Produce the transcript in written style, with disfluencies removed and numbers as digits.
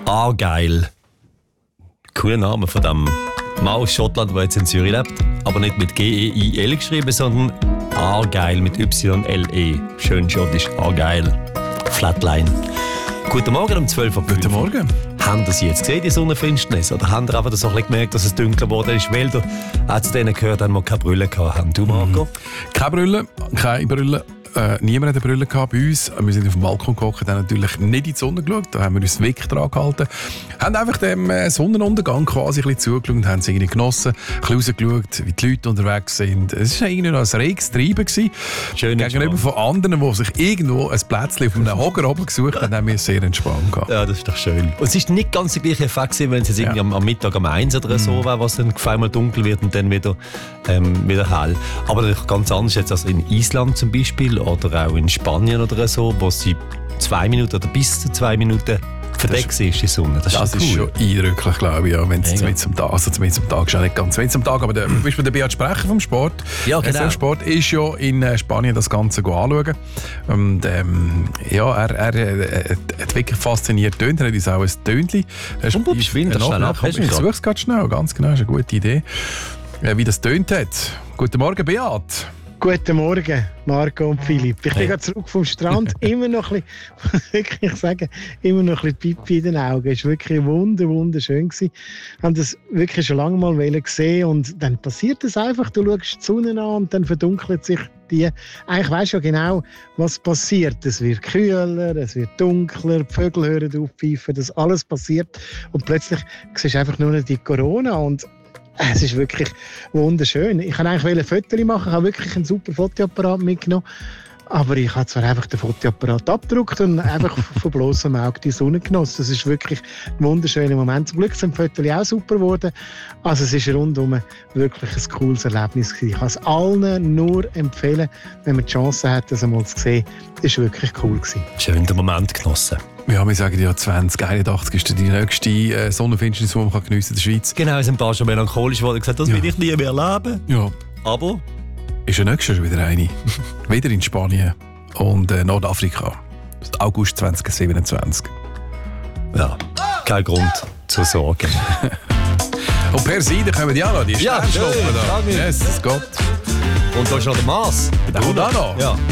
Argyle. Cooler Name von dem Mann aus Schottland, der jetzt in Zürich lebt. Aber nicht mit G-E-I-L geschrieben, sondern Argyle mit Y-L-E. Schön schottisch. Argyle. Flatline. Guten Morgen um 12 Uhr. Guten Morgen. Haben Sie jetzt gesehen, die Sonnenfinsternis? Oder haben Sie einfach so ein bisschen gemerkt, dass es dunkler geworden ist? Weil du zu denen gehört, die keine Brille hatten. Du, Marco? Keine Brille. Niemand hat eine Brille gehabt bei uns. Wir sind auf dem Balkon gehockt, haben natürlich nicht in die Sonne geschaut. Da haben wir uns wirklich dran gehalten. Haben einfach dem Sonnenuntergang quasi ein bisschen zugeschaut und haben es irgendwie genossen. Ein bisschen rausgeschaut, wie die Leute unterwegs sind. Es war irgendwie noch ein reges Treiben gewesen. Schön gegenüber von anderen, die sich irgendwo ein Plätzchen auf einem Hocker oben gesucht haben, haben wir es sehr entspannt gehabt. Ja, das ist doch schön. Und es war nicht ganz der gleiche Effekt gewesen, wenn es jetzt irgendwie am Mittag um 1 oder so war, was dann auf einmal dunkel wird und dann wieder hell. Aber natürlich ganz anders jetzt als in Island zum Beispiel oder auch in Spanien oder so, wo sie 2 Minuten oder bis zu 2 Minuten verdeckt ist, die Sonne. Das ist schon eindrücklich, glaube ich, ja, wenn es zum Tag, also zum Tag, ist auch nicht ganz zum Tag, aber zum Beispiel der Beat Sprecher vom Sport. Ja, genau. Der Sport ist ja in Spanien das Ganze anschauen. Und ja, er hat wirklich fasziniert tönt. Er hat uns auch ein Tönchen. Ich suche es gerade schnell, ganz genau, das ist eine gute Idee. Wie das tönt hat. Guten Morgen, Beat. Guten Morgen, Marco und Philipp. Ich bin gerade zurück vom Strand. Immer noch ein bisschen, wirklich sagen, immer noch ein bisschen Pipi in den Augen. Es war wirklich wunderschön gewesen. Wir haben das wirklich schon lange mal gesehen und dann passiert es einfach. Du schaust die Sonne an und dann verdunkelt sich die. Eigentlich weisst du ja genau, was passiert. Es wird kühler, es wird dunkler, die Vögel hören auf pfeifen, das alles passiert und plötzlich siehst du einfach nur noch die Corona und es ist wirklich wunderschön. Ich wollte eigentlich ein Foto machen, ich habe wirklich einen super Fotoapparat mitgenommen. Aber ich habe zwar einfach den Fotoapparat abgedruckt und einfach von bloßem Auge die Sonne genossen. Das ist wirklich ein wunderschöner Moment. Zum Glück sind die Fotos auch super geworden. Also es ist rundum wirklich ein cooles Erlebnis gewesen. Ich kann es allen nur empfehlen, wenn man die Chance hat, das einmal zu sehen. Das war wirklich cool gewesen. Schön den Moment genossen. Ja, wir sagen ja 2081 ist die nächste Sonnenfinsternis, die man geniessen kann in der Schweiz. Genau, wir sind ein paar schon melancholisch geworden und gesagt, das will ich nie mehr erleben. Ja. Aber ist ja nächstes Jahr wieder eine. Wieder in Spanien und Nordafrika. August 2027. Ja, kein Grund zur Sorge. Und per Seite kommen die auch noch, die Sternschnuppen da. Yes, Gott. Und da ist noch der Mars. Der kommt auch noch. Ja.